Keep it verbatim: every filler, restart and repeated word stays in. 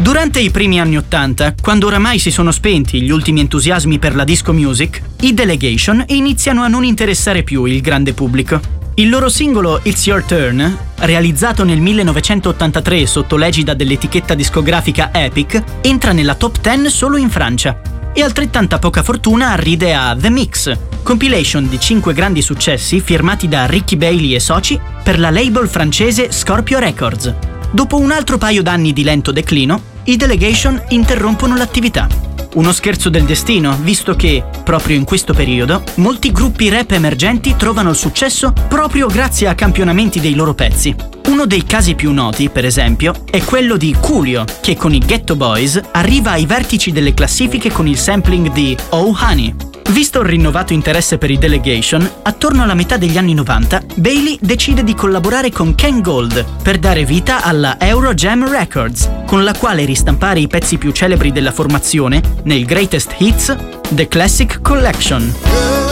Durante i primi anni ottanta, quando oramai si sono spenti gli ultimi entusiasmi per la disco music, i Delegation iniziano a non interessare più il grande pubblico. Il loro singolo It's Your Turn, realizzato nel millenovecentottantatré sotto l'egida dell'etichetta discografica Epic, entra nella top dieci solo in Francia. E altrettanta poca fortuna arride a The Mix, compilation di cinque grandi successi firmati da Ricky Bailey e soci per la label francese Scorpio Records. Dopo un altro paio d'anni di lento declino, i Delegation interrompono l'attività. Uno scherzo del destino, visto che, proprio in questo periodo, molti gruppi rap emergenti trovano il successo proprio grazie a campionamenti dei loro pezzi. Uno dei casi più noti, per esempio, è quello di Coolio, che con i Ghetto Boys arriva ai vertici delle classifiche con il sampling di Oh Honey. Visto il rinnovato interesse per i Delegation, attorno alla metà degli anni novanta, Bailey decide di collaborare con Ken Gold per dare vita alla Euro Jam Records, con la quale ristampare i pezzi più celebri della formazione nel Greatest Hits, The Classic Collection.